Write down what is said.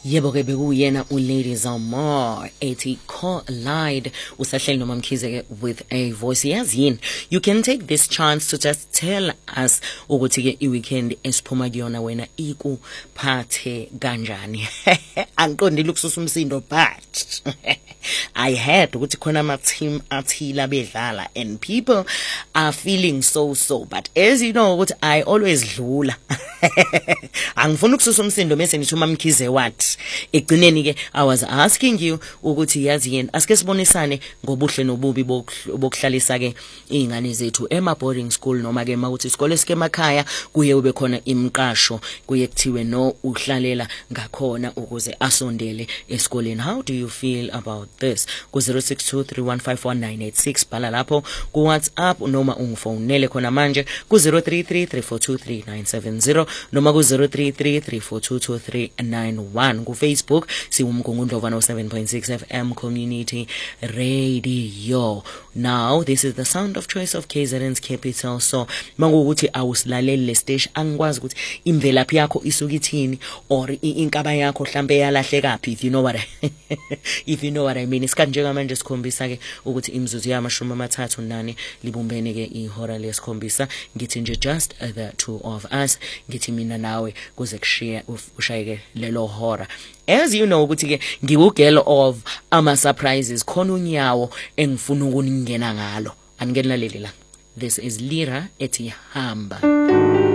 Yebo ke bekuyena uLady Zalmar ethi collide usahleli noma Mkhize with a voice. Yazini, you can take this chance to just tell us ukuthi ke iweekend esiphuma kuyona wena ikuphathe kanjani. Angiqondile ukususa umsindo but I heard ukuthi khona ama team athila bedlala and people are feeling so but as you know ukuthi I always dlula. Angifuni ukususa umsindo bese ngithi uMamkhize wathi egcineni ke I was asking you ukuthi yazi yini asike sibonisane ngobuhle nobubi bokuhlalisa ke izingane zethu ema boarding school noma ke mawuthi isikole sike emakhaya kuye ube khona imiqasho kuye kuthiwe no uhlalela ngakhona ukuze asondele esikoleni. How do you feel about this? Ku 0623151986 bhala lapho ku WhatsApp noma ungifonele khona manje ku 0333423970 noma ku 0333422391 ku Facebook siwumgungundlova no 7.6 FM Community Radio. Now this is the sound of choice of KZN's capital. So mangukuthi awusilaleli le station angikwazi ukuthi imvelaphi yakho isuka ithini or inkaba yakho mhlambe yalahlekaphi if you know what I mean. Isikanje manje sikhombisa ke ukuthi imzuzu yamashumi amathathu nane libumbene ke ihora lesikhombisa. Ngithi nje just the two of us, ngithi mina nawe kuze kushiya ushayeke lelo hora. As you know ukuthi ke ngiwugirl of ama surprises khona unyawo engifuna ukuningena ngalo. Angenela leli la. This is Lira ethi hamba.